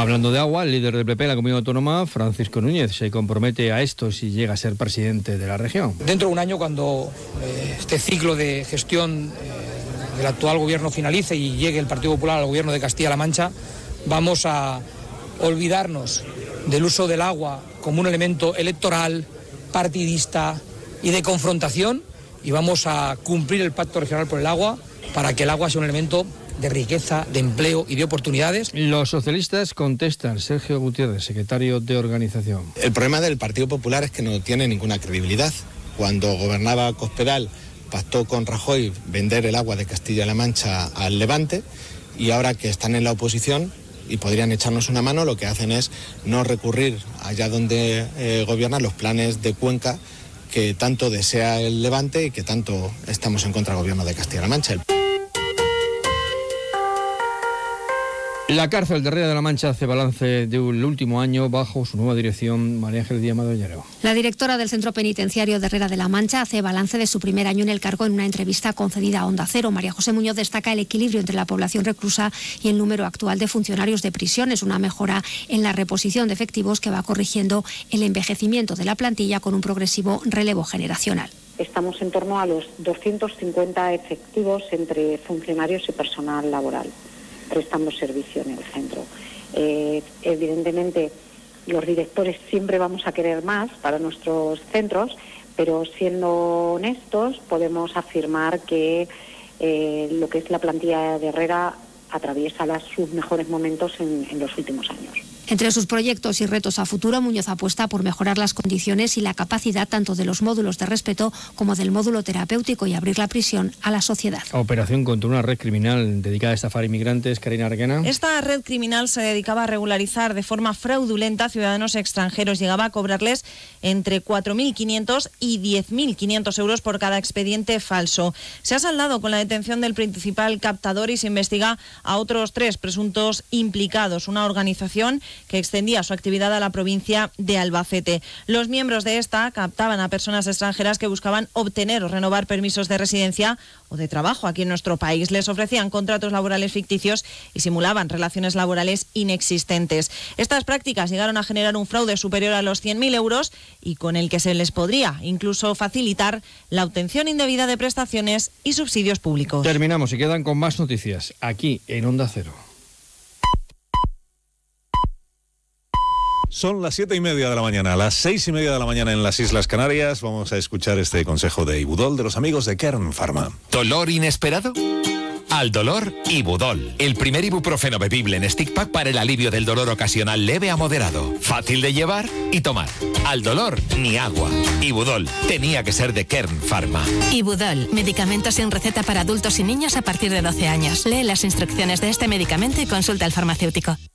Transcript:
Hablando de agua, el líder del PP en la Comunidad Autónoma, Francisco Núñez, se compromete a esto si llega a ser presidente de la región. Dentro de un año, cuando este ciclo de gestión del actual gobierno finalice y llegue el Partido Popular al gobierno de Castilla-La Mancha, vamos a olvidarnos del uso del agua como un elemento electoral, partidista y de confrontación, y vamos a cumplir el Pacto Regional por el Agua para que el agua sea un elemento de riqueza, de empleo y de oportunidades. Los socialistas contestan. Sergio Gutiérrez, secretario de organización. El problema del Partido Popular es que no tiene ninguna credibilidad. Cuando gobernaba Cospedal, pactó con Rajoy vender el agua de Castilla-La Mancha al Levante, y ahora que están en la oposición y podrían echarnos una mano, lo que hacen es no recurrir allá donde gobiernan los planes de Cuenca que tanto desea el Levante y que tanto estamos en contra del gobierno de Castilla-La Mancha. La cárcel de Herrera de la Mancha hace balance del último año bajo su nueva dirección, María Ángel Díaz Madollero. La directora del Centro Penitenciario de Herrera de la Mancha hace balance de su primer año en el cargo en una entrevista concedida a Onda Cero. María José Muñoz destaca el equilibrio entre la población reclusa y el número actual de funcionarios de prisiones, una mejora en la reposición de efectivos que va corrigiendo el envejecimiento de la plantilla con un progresivo relevo generacional. Estamos en torno a los 250 efectivos entre funcionarios y personal laboral prestando servicio en el centro. Evidentemente, los directores siempre vamos a querer más para nuestros centros, pero siendo honestos podemos afirmar que lo que es la plantilla de Herrera atraviesa sus mejores momentos en los últimos años. Entre sus proyectos y retos a futuro, Muñoz apuesta por mejorar las condiciones y la capacidad tanto de los módulos de respeto como del módulo terapéutico y abrir la prisión a la sociedad. Operación contra una red criminal dedicada a estafar inmigrantes. Karina Requena. Esta red criminal se dedicaba a regularizar de forma fraudulenta a ciudadanos extranjeros. Llegaba a cobrarles entre 4.500 y 10.500 euros por cada expediente falso. Se ha saldado con la detención del principal captador y se investiga a otros 3 presuntos implicados. Una organización que extendía su actividad a la provincia de Albacete. Los miembros de esta captaban a personas extranjeras que buscaban obtener o renovar permisos de residencia o de trabajo aquí en nuestro país. Les ofrecían contratos laborales ficticios y simulaban relaciones laborales inexistentes. Estas prácticas llegaron a generar un fraude superior a los 100.000 euros y con el que se les podría incluso facilitar la obtención indebida de prestaciones y subsidios públicos. Terminamos y quedan con más noticias aquí en Onda Cero. Son las 7:30 de la mañana, las 6:30 de la mañana en las Islas Canarias. Vamos a escuchar este consejo de Ibudol de los amigos de Kern Pharma. ¿Dolor inesperado? Al dolor, Ibudol. El primer ibuprofeno bebible en stick pack para el alivio del dolor ocasional leve a moderado. Fácil de llevar y tomar. Al dolor, ni agua. Ibudol. Tenía que ser de Kern Pharma. Ibudol. Medicamento sin receta para adultos y niños a partir de 12 años. Lee las instrucciones de este medicamento y consulta al farmacéutico.